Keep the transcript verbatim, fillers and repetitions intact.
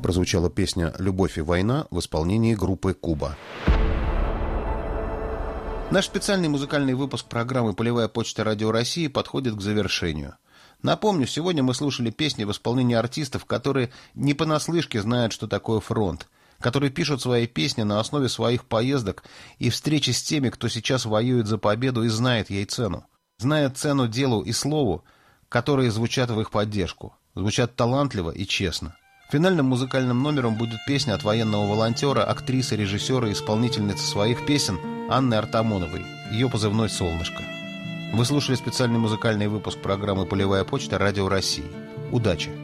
Прозвучала песня «Любовь и война» в исполнении группы «Куба». Наш специальный музыкальный выпуск программы «Полевая почта Радио России» подходит к завершению. Напомню, сегодня мы слушали песни в исполнении артистов, которые не понаслышке знают, что такое фронт, которые пишут свои песни на основе своих поездок и встречи с теми, кто сейчас воюет за победу и знает ей цену. Знает цену делу и слову, которые звучат в их поддержку, звучат талантливо и честно. Финальным музыкальным номером будет песня от военного волонтера, актрисы, режиссера и исполнительницы своих песен Анны Артамоновой, ее позывной «Солнышко». Вы слушали специальный музыкальный выпуск программы «Полевая почта Радио России». Удачи!